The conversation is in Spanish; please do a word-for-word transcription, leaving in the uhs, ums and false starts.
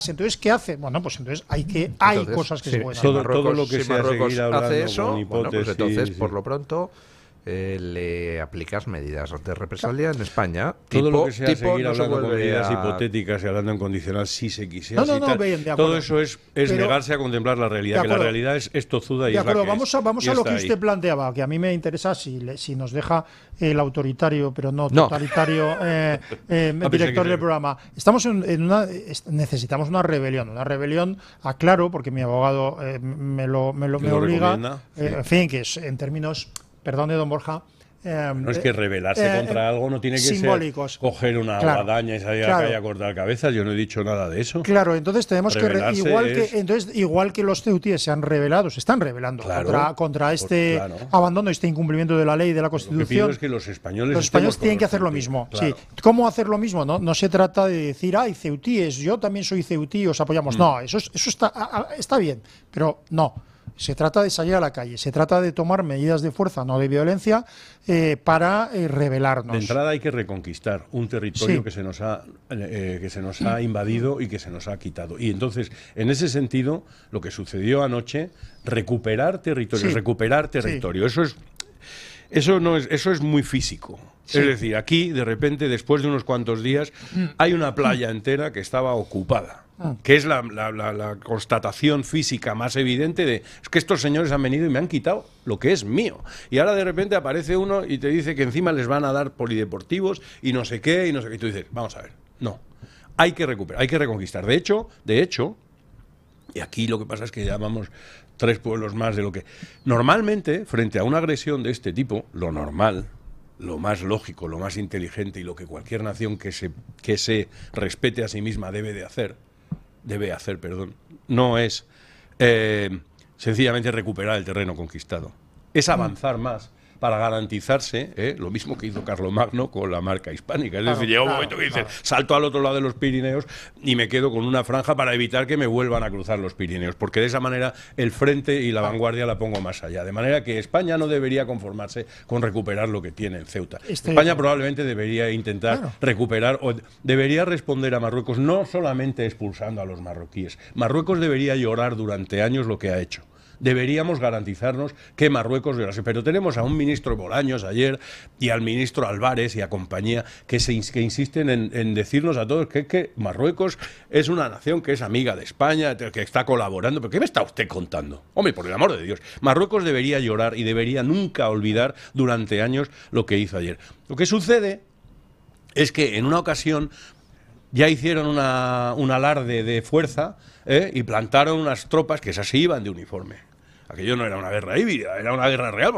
Entonces, ¿qué hace? Bueno, pues entonces hay que hay entonces, cosas que si, se pueden si hacer. Todo, Marruecos, todo lo que si sea Marruecos seguir hablando hace eso, con bueno, pues hipótesis, entonces, sí. por lo pronto, eh, le aplicas medidas de represalia en España. Todo tipo, lo que sea tipo seguir no se hablando con vuelve medidas a... hipotéticas y hablando en condicional si se quisiera. No, no, si no, tal, bien, de todo acuerdo. eso es, es Pero- negarse a contemplar la realidad, de que la acuerdo. realidad es, es tozuda y De es la acuerdo, que vamos es, a, vamos y a lo está que ahí. usted planteaba, que a mí me interesa si, le- si nos deja el autoritario, pero no No. totalitario, eh, eh, Ah, pensé director que del sí. programa. Estamos en, en una, es- necesitamos una rebelión, una rebelión, aclaro, porque mi abogado eh, me lo, me lo, Que me lo obliga, recomienda, eh, sí. en fin, que es en términos, perdone don Borja, eh, No es que rebelarse eh, contra eh, algo no tiene que simbólicos. ser coger una Claro, guadaña y salir a claro. la calle a cortar cabezas. Yo no he dicho nada de eso. Claro, entonces tenemos que re- Rebelarse igual es- que entonces igual que los ceutíes se han rebelado, se están rebelando Claro, contra contra pues este claro. abandono, este incumplimiento de la ley y de la Lo que pido Constitución. es que los españoles, Los españoles estemos tienen que con hacer lo los mismo. ceutíes, Sí. claro. ¿Cómo hacer lo mismo? No, no se trata de decir, ay, ceutíes, yo también soy ceutí, os Mm. apoyamos. No, eso, es- eso está, a- a- está bien, pero no. Se trata de salir a la calle, se trata de tomar medidas de fuerza, no de violencia, eh, para eh, rebelarnos. De entrada hay que reconquistar un territorio Sí. que se nos ha eh, que se nos ha invadido y que se nos ha quitado. Y entonces, en ese sentido, lo que sucedió anoche, recuperar territorio, Sí. recuperar territorio. Eso es eso no es eso es muy físico. Sí. Es decir, aquí de repente, después de unos cuantos días, hay una playa entera que estaba ocupada. Que es la, la- la- la constatación física más evidente de es que estos señores han venido y me han quitado lo que es mío. Y ahora de repente aparece uno y te dice que encima les van a dar polideportivos y no sé qué, y no sé qué. Y tú dices, vamos a ver, no. Hay que recuperar, hay que reconquistar. De hecho, de hecho, y aquí lo que pasa es que ya vamos tres pueblos más de lo que... Normalmente, frente a una agresión de este tipo, lo normal, lo más lógico, lo más inteligente y lo que cualquier nación que se, que se respete a sí misma debe de hacer, debe hacer, perdón, no es eh, sencillamente recuperar el terreno conquistado. Es avanzar más para garantizarse, ¿eh? Lo mismo que hizo Carlomagno con la marca hispánica. Es Claro, decir, llega un claro, momento que dices, claro. salto al otro lado de los Pirineos y me quedo con una franja para evitar que me vuelvan a cruzar los Pirineos, porque de esa manera el frente y la vanguardia la pongo más allá. De manera que España no debería conformarse con recuperar lo que tiene en Ceuta. Estoy España de acuerdo. probablemente debería intentar Claro. recuperar o debería responder a Marruecos no solamente expulsando a los marroquíes. Marruecos debería llorar durante años lo que ha hecho. Deberíamos garantizarnos que Marruecos llorase. Pero tenemos a un ministro Bolaños ayer y al ministro Álvarez y a compañía que, se, ins- que insisten en, en decirnos a todos que, que Marruecos es una nación que es amiga de España, que está colaborando. ¿Pero qué me está usted contando? Hombre, por el amor de Dios. Marruecos debería llorar y debería nunca olvidar durante años lo que hizo ayer. Lo que sucede es que en una ocasión ya hicieron una, un alarde de fuerza, ¿eh? Y plantaron unas tropas que esas se iban de uniforme. Aquello no era una guerra híbrida, era una guerra real.